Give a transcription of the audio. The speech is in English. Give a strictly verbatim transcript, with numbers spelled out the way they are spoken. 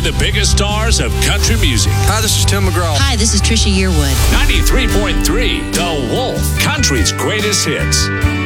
the biggest stars of country music. Hi, this is Tim McGraw. Hi, this is Trisha Yearwood. ninety-three point three The Wolf, country's greatest hits.